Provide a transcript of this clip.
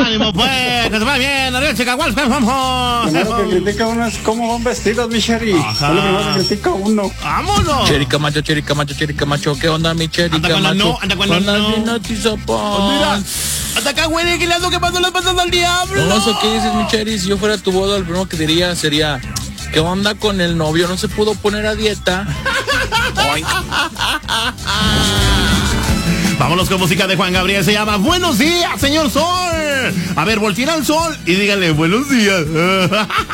¡Ánimo, pues! ¡Que se vaya bien! ¡Arriba, Chicahuas! ¡Vamos! Lo que critica uno es cómo van vestidos, mi Cheri. Ajá. Es lo primero que critica uno. ¡Vámonos! Cheri Camacho, Cheri Camacho, Cheri Camacho, ¿qué onda, mi Cheri Anda con la Camacho? no, anda con la las no. vinotizopón. Mira, hasta acá, güey, que le ando que pasó las patas al diablo. No, eso que dices, mi Cheri, si yo fuera a tu boda, lo primero que diría sería, ¿qué onda con el novio? ¿No se pudo poner a dieta? Ay. Vámonos con música de Juan Gabriel, se llama Buenos días, señor Sol. A ver, volteen al sol y díganle buenos días.